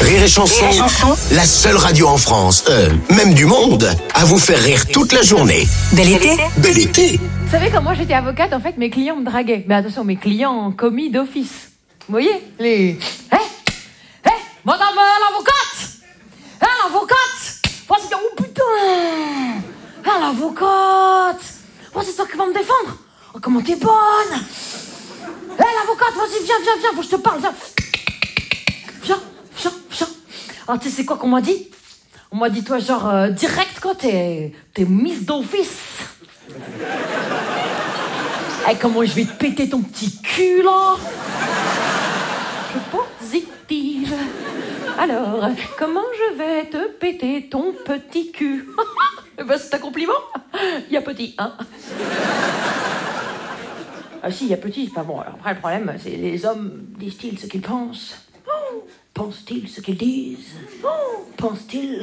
Rire et Chanson, la seule radio en France, même du monde, à vous faire rire toute la journée. Bel été. Bel été. Vous savez, quand moi j'étais avocate, en fait, mes clients me draguaient. Mais attention, mes clients commis d'office. Vous voyez les... madame l'avocate. L'avocate. Oh putain. L'avocate. C'est toi qui vas me défendre. Oh, comment t'es bonne. L'avocate, vas-y, viens, faut que je te parle, viens. Viens. Alors, tu sais quoi qu'on m'a dit? On m'a dit, toi, genre, direct, quoi, t'es Miss d'office. Comment je vais te péter ton petit cul, là? Je suis positive. Alors, comment je vais te péter ton petit cul? C'est un compliment. Il y a petit, hein? Ah si, il y a petit, c'est pas bon. Alors, après, le problème, c'est les hommes disent-ils ce qu'ils pensent? Pensent-ils ce qu'ils disent? Pensent-ils?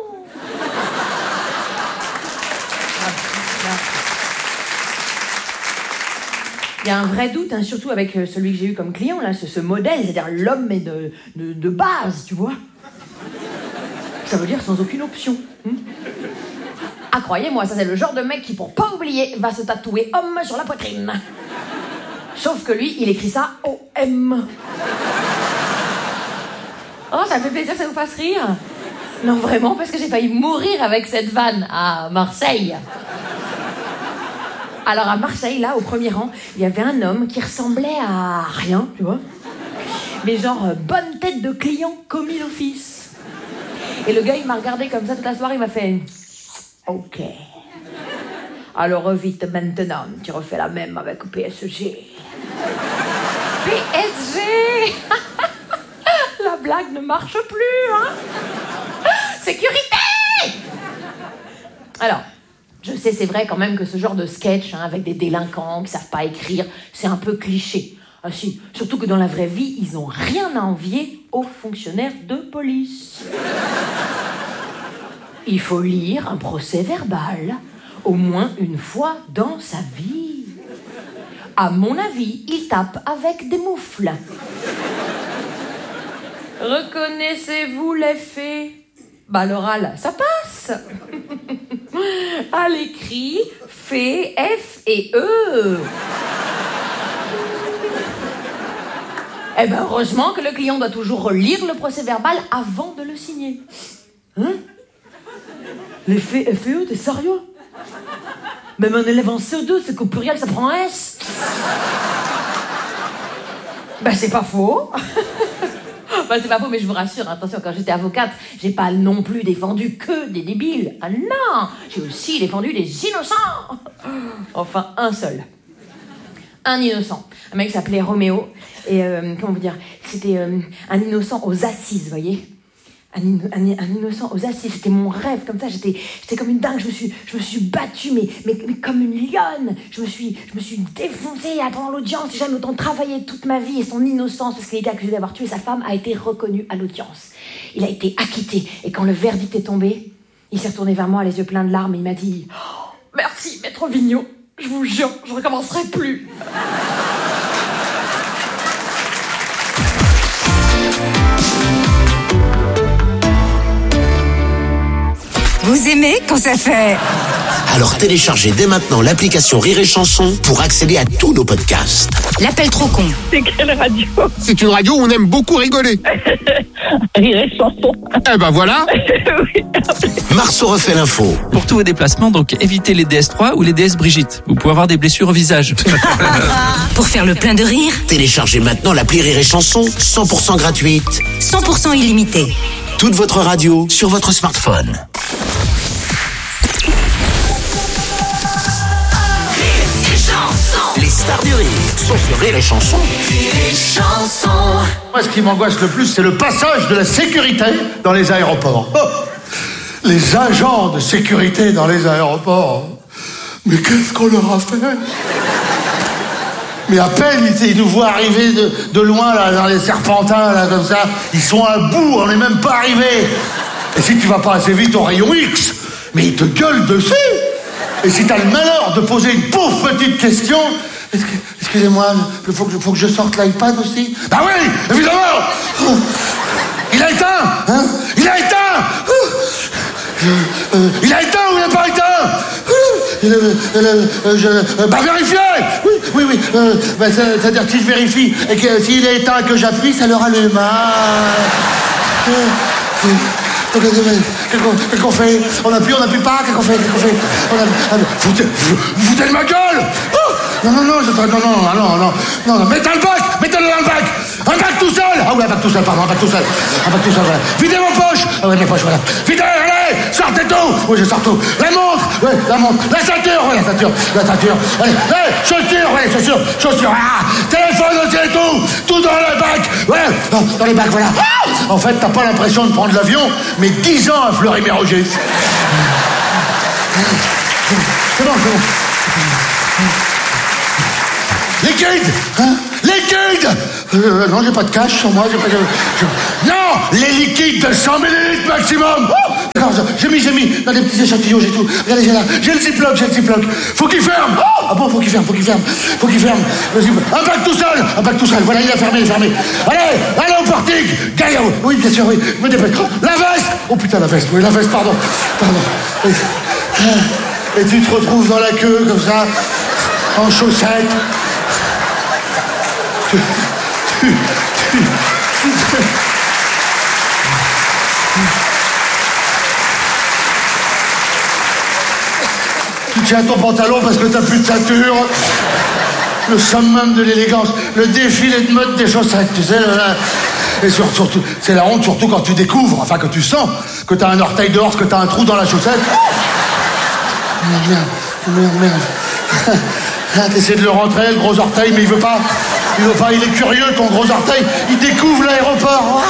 Il y a un vrai doute, hein, surtout avec celui que j'ai eu comme client, là, ce modèle, c'est-à-dire l'homme est de base, tu vois. Ça veut dire sans aucune option. Ah, croyez-moi, ça c'est le genre de mec qui, pour pas oublier, va se tatouer homme sur la poitrine. Sauf que lui, il écrit ça O-M. Oh, ça me fait plaisir que ça vous fasse rire. Non, vraiment, parce que j'ai failli mourir avec cette vanne à Marseille. Alors, à Marseille, là, au premier rang, il y avait un homme qui ressemblait à rien, tu vois. Mais genre, bonne tête de client commis d'office. Et le gars, il m'a regardé comme ça toute la soirée, il m'a fait... Ok. Alors, vite, maintenant, tu refais la même avec PSG. PSG. La blague ne marche plus, hein. Sécurité. Alors, je sais, c'est vrai quand même que ce genre de sketch, hein, avec des délinquants qui savent pas écrire, c'est un peu cliché. Ah si, surtout que dans la vraie vie, ils ont rien à envier aux fonctionnaires de police. Il faut lire un procès verbal au moins une fois dans sa vie. À mon avis, il tape avec des moufles. Reconnaissez-vous les faits? Bah, l'oral, ça passe. À l'écrit, fait F et E. Eh ben, heureusement que le client doit toujours relire le procès verbal avant de le signer. Hein? Les faits F et E, t'es sérieux? Même un élève en CE2, c'est qu'au pluriel, ça prend un S. Ben, c'est pas faux. C'est pas faux, mais je vous rassure, attention, quand j'étais avocate, j'ai pas non plus défendu que des débiles. Ah non, j'ai aussi défendu des innocents. Enfin, un seul. Un innocent. Un mec s'appelait Roméo. Et, comment vous dire, c'était un innocent aux assises, vous voyez. Un innocent aux assises, c'était mon rêve, comme ça, j'étais comme une dingue, je me suis battue, mais comme une lionne, je me suis défoncée pendant l'audience, j'ai jamais autant travaillé toute ma vie, et son innocence, parce qu'il était accusé d'avoir tué sa femme, a été reconnue à l'audience. Il a été acquitté, et quand le verdict est tombé, il s'est retourné vers moi, les yeux pleins de larmes, et il m'a dit « Merci, maître Vigneault, je vous jure, je recommencerai plus !» Vous aimez quand ça fait... Alors téléchargez dès maintenant l'application Rire et Chanson pour accéder à tous nos podcasts. L'appel trop con. C'est quelle radio? C'est une radio où on aime beaucoup rigoler. Rire et Chanson. Eh ben voilà. Oui. Marceau refait l'info. Pour tous vos déplacements, donc évitez les DS3 ou les DS Brigitte. Vous pouvez avoir des blessures au visage. Pour faire le plein de rire, Téléchargez maintenant l'appli Rire et Chanson, 100% gratuite. 100% illimité. Toute votre radio sur votre smartphone. Les stars du rire sont sur Rire et Chanson. Moi, ce qui m'angoisse le plus, c'est le passage de la sécurité dans les aéroports. Oh, les agents de sécurité dans les aéroports. Mais qu'est-ce qu'on leur a fait? Mais à peine ils nous voient arriver de loin, là, dans les serpentins, là, comme ça. Ils sont à bout, on n'est même pas arrivés. Et si tu vas pas assez vite au rayon X, mais ils te gueulent dessus. Et si t'as le malheur de poser une pauvre petite question... Excusez-moi, faut que je sorte l'iPad aussi? Ah oui, évidemment! Il a éteint! vérifier. Oui. C'est-à-dire que si je vérifie et que s'il est éteint que j'appuie, ça le rallume. Qu'est-ce qu'on fait? On appuie pas? Qu'est-ce qu'on fait? Vous foutez de ma gueule! Non, mettez le bac! Mettez-le dans le bac! Un bac tout seul! Ah oui, un bac tout seul, pardon, un bac tout seul, voilà. Videz vos poches! Ah ouais, mes poches, voilà. Videz, allez! Sortez tout! Oui, je sors tout. La montre! La ceinture! Ouais, la ceinture. Allez, chaussures! Ah! Téléphone aussi et tout dans le bac! Ouais, dans les bacs, voilà. En fait, t'as pas l'impression de prendre l'avion, mais 10 ans à Fleury-Mérogis. C'est bon. Liquide! Liquide! Non, j'ai pas de cash sur moi, Non! Les liquides de 100 millilitres maximum! D'accord, j'ai mis dans des petits échantillons, j'ai tout. Regardez, j'ai là. J'ai le ziploc. Faut qu'il ferme! Ah bon, faut qu'il ferme. Vas-y, un bac tout seul! Voilà, il a fermé. Allez au portique! Gaillot! Oui, bien sûr, oui. Me dépêche. La veste! Oh putain, la veste, pardon. Et tu te retrouves dans la queue, comme ça, en chaussettes. Tu tiens ton pantalon parce que t'as plus de ceinture. Le summum de l'élégance, le défilé de mode des chaussettes, tu sais. Et surtout, c'est la honte, surtout quand tu découvres, enfin que tu sens que t'as un orteil dehors, que t'as un trou dans la chaussette. Merde. T'essaies de le rentrer, le gros orteil, mais il veut pas, il est curieux, ton gros orteil, il découvre l'aéroport.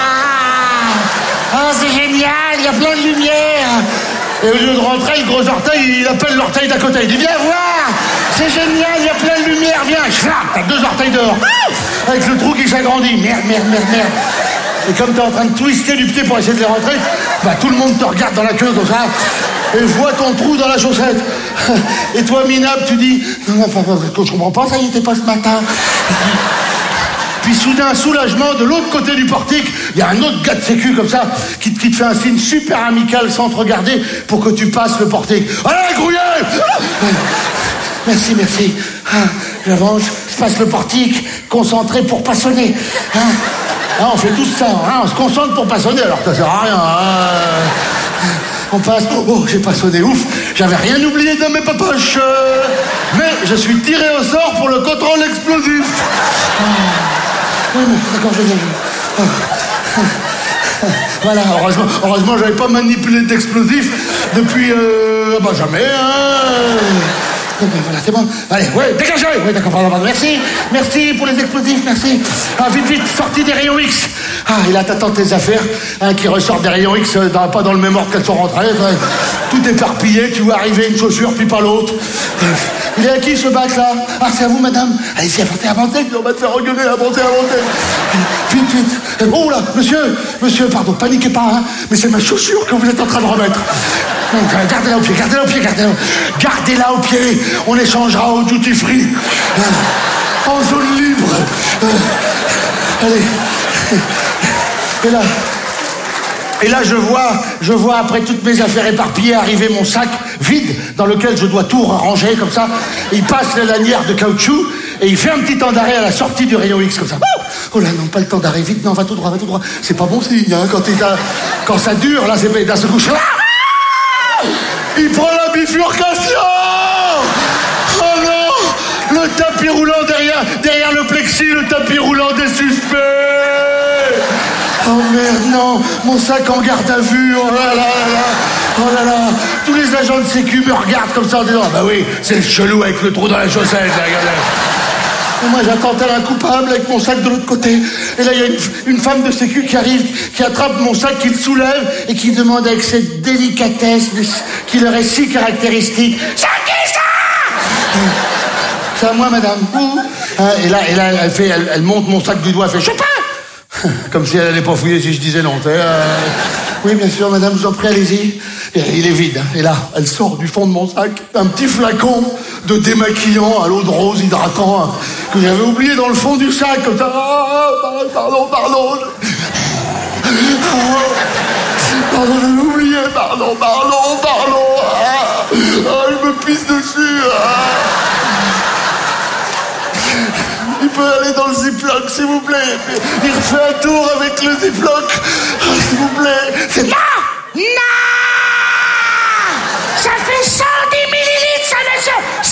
Ah, c'est génial, il y a plein de lumière. Et au lieu de rentrer, le gros orteil, il appelle l'orteil d'à côté. Il dit, viens voir, c'est génial, il y a plein de lumière, viens. T'as 2 orteils dehors. Avec le trou qui s'agrandit. Merde. Et comme t'es en train de twister du pied pour essayer de les rentrer, tout le monde te regarde dans la queue comme ça. Et voit ton trou dans la chaussette. Et toi, minable, tu dis, non, je comprends pas, ça y était pas ce matin. Puis soudain, soulagement, de l'autre côté du portique, il y a un autre gars de sécu comme ça, qui te fait un signe super amical sans te regarder pour que tu passes le portique. Allez, grouillez! Merci. J'avance, je passe le portique, concentré pour pas sonner. On fait tout ça, on se concentre pour pas sonner, alors ça sert à rien. On passe, j'ai pas sonné, ouf, j'avais rien oublié dans mes poches. Mais je suis tiré au sort pour le contrôle explosif. Oui, mais d'accord, je viens. Voilà, heureusement, j'avais pas manipulé d'explosif depuis, jamais, Voilà, c'est bon. Allez, dégagez. Oui, d'accord, pardon. Merci pour les explosifs, merci. Vite, sortie des rayons X. Et là, t'attends tes affaires, qui ressortent des rayons X, pas dans le même ordre qu'elles sont rentrées. Tout éparpillé, tu vois arriver une chaussure, puis pas l'autre. Il est à qui, ce bac-là? C'est à vous, madame. Allez-y, avancez, on va te faire regueuler, avancez. Vite. Oh là, monsieur, pardon, paniquez pas, mais c'est ma chaussure que vous êtes en train de remettre. Gardez-la au pied. On échangera au duty free. En zone libre. Allez. Et là, je vois après toutes mes affaires éparpillées arriver mon sac vide dans lequel je dois tout ranger comme ça. Il passe la lanière de caoutchouc et il fait un petit temps d'arrêt à la sortie du rayon X comme ça. Oh là, non, pas le temps d'arrêt, vite, non, va tout droit. C'est pas bon signe, quand ça dure, là, c'est d'un seul coup. Il prend la bifurcation! Oh non! Le tapis roulant derrière le plexi, le tapis roulant des suspects! Oh merde, non! Mon sac en garde à vue, oh là là! Tous les agents de sécu me regardent comme ça en disant, oui, c'est le chelou avec le trou dans la chaussette, regardez! Et moi, j'attends tel un coupable avec mon sac de l'autre côté. Et là, il y a une femme de sécu qui arrive, qui attrape mon sac, qui le soulève et qui demande avec cette délicatesse qui leur est si caractéristique. C'est qui ça? C'est à moi, madame. Et là, elle monte mon sac du doigt, elle fait Chopin. Comme si elle allait pas fouiller si je disais non. Oui, bien sûr, madame, je vous en prie, allez-y. Et il est vide. Et là, elle sort du fond de mon sac un petit flacon de démaquillant à l'eau de rose hydratant que j'avais oublié dans le fond du sac. Comme ça. Pardon. Pardon, j'avais oublié. Pardon. Je me pisse dessus. aller dans le Ziploc, s'il vous plaît. Il refait un tour avec le Ziploc. Oh, s'il vous plaît. C'est... Non! Ça fait 110 millilitres, ça, monsieur!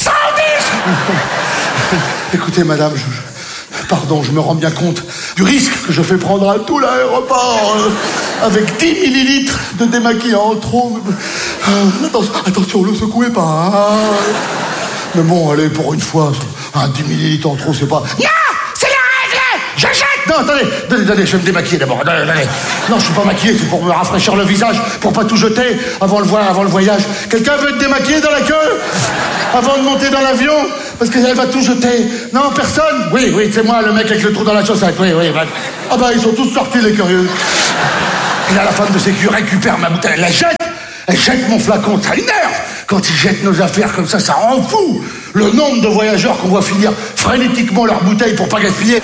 110! Écoutez, madame, pardon, je me rends bien compte du risque que je fais prendre à tout l'aéroport avec 10 millilitres de démaquillant trop. Attention, le secouez pas. Hein. Mais bon, allez, pour une fois, 10 millilitres en trop, c'est pas... Non! C'est la règle! Je jette! Non, attendez, je vais me démaquiller d'abord. Attendez. Non, je suis pas maquillé, c'est pour me rafraîchir le visage, pour pas tout jeter avant le voyage. Quelqu'un veut être démaquillé dans la queue avant de monter dans l'avion? Parce qu'elle va tout jeter. Non, personne? Oui, c'est moi, le mec avec le trou dans la chaussette. Oui. Ah bah, ils sont tous sortis, les curieux. Et là, la femme de sécu récupère ma bouteille, elle jette mon flacon, ça énerve. Quand ils jettent nos affaires comme ça rend fou. Le nombre de voyageurs qu'on voit finir frénétiquement leurs bouteilles pour pas gaspiller.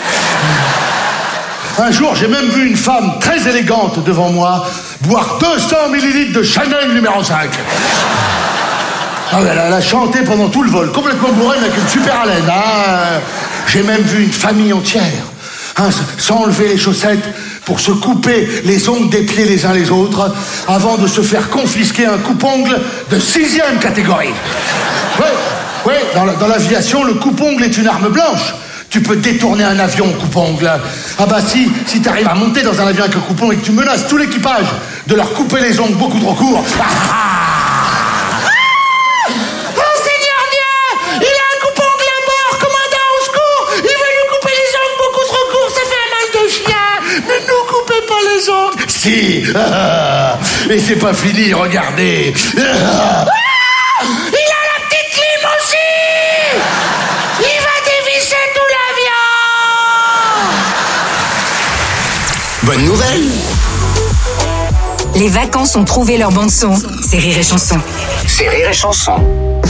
Un jour, j'ai même vu une femme très élégante devant moi boire 200 millilitres de Chanel numéro 5. Ah, elle a chanté pendant tout le vol, complètement bourrée, mais avec une super haleine. Ah, j'ai même vu une famille entière, s'enlever les chaussettes pour se couper les ongles des pieds les uns les autres, avant de se faire confisquer un coupe-ongle de 6e catégorie. Oui, dans l'aviation, le coupe-ongle est une arme blanche. Tu peux détourner un avion au coupe-ongle. Ah bah si t'arrives à monter dans un avion avec un coupe-ongle et que tu menaces tout l'équipage de leur couper les ongles beaucoup trop courts... Si. Et c'est pas fini, regardez. Il a la petite clim aussi. Il va dévisser tout l'avion. Bonne nouvelle. Les vacances ont trouvé leur bande-son. C'est Rire et Chanson. C'est Rire et Chanson.